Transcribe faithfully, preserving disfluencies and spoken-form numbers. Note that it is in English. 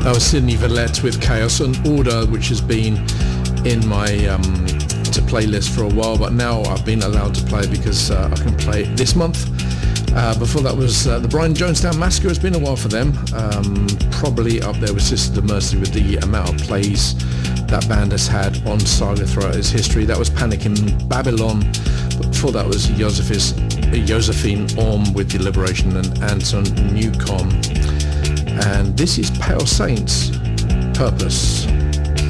That was Sydney Valette with Chaos and Order, which has been in my um, to playlist for a while, but now I've been allowed to play because uh, I can play it this month. Uh, before that was uh, the Brian Jonestown Massacre. It's been a while for them. Um, probably up there with Sisters of Mercy with the amount of plays that band has had on Saga throughout its history. That was Panic in Babylon. But before that was Josephis, Josephine Orm with The Liberation and Anton Newcomb. And this is Pale Saints, Purpose.